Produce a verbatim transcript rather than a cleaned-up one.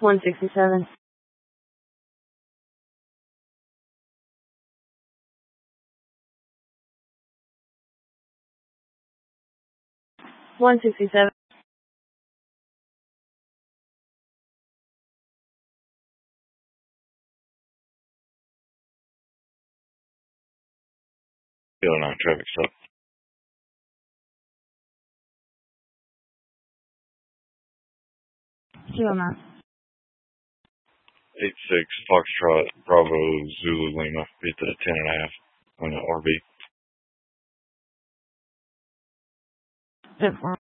one sixty-seven. one sixty-seven. zero nine traffic stop. zero nine. eight six Foxtrot Bravo Zulu Lima. Be at the ten and a half on the R B. ten four.